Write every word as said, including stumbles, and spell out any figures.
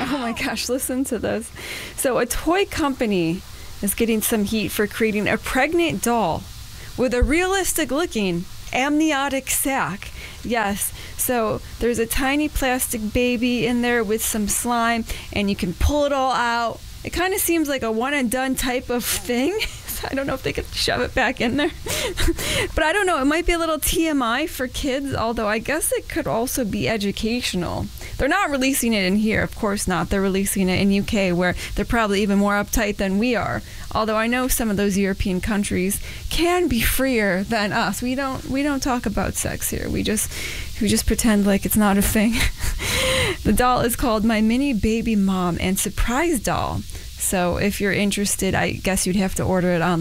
Oh my gosh, listen to this. So a toy company is getting some heat for creating a pregnant doll with a realistic looking amniotic sac. Yes, so there's a tiny plastic baby in there with some slime, and you can pull it all out. It kind of seems like a one and done type of thing. I don't know if they could shove it back in there. But I don't know. It might be a little T M I for kids, although I guess it could also be educational. They're not releasing it in here. Of course not. They're releasing it in U K, where they're probably even more uptight than we are. Although I know some of those European countries can be freer than us. We don't we don't talk about sex here. We just we just pretend like it's not a thing. The doll is called My Mini Baby Mom and Surprise Doll. So if you're interested, I guess you'd have to order it online.